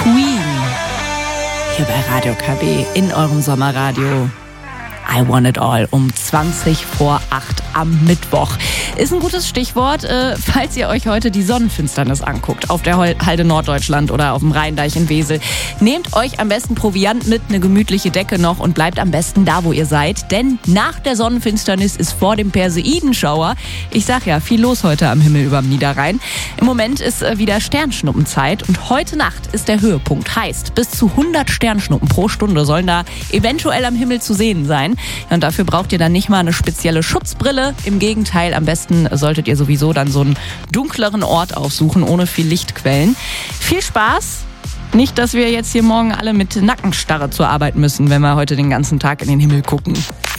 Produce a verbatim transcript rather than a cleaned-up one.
Queen. Hier bei Radio K B in eurem Sommerradio. I Want It All um zwanzig vor acht am Mittwoch. Ist ein gutes Stichwort, äh, falls ihr euch heute die Sonnenfinsternis anguckt. Auf der Halde Norddeutschland oder auf dem Rheindeich in Wesel. Nehmt euch am besten Proviant mit, eine gemütliche Decke noch und bleibt am besten da, wo ihr seid. Denn nach der Sonnenfinsternis ist vor dem Perseidenschauer. Ich sag ja, viel los heute am Himmel überm Niederrhein. Im Moment ist äh, wieder Sternschnuppenzeit und heute Nacht ist der Höhepunkt. Heißt, bis zu hundert Sternschnuppen pro Stunde sollen da eventuell am Himmel zu sehen sein. Und dafür braucht ihr dann nicht mal eine spezielle Schutzbrille. Im Gegenteil, am besten solltet ihr sowieso dann so einen dunkleren Ort aufsuchen, ohne viel Lichtquellen. Viel Spaß! Nicht, dass wir jetzt hier morgen alle mit Nackenstarre zur Arbeit müssen, wenn wir heute den ganzen Tag in den Himmel gucken.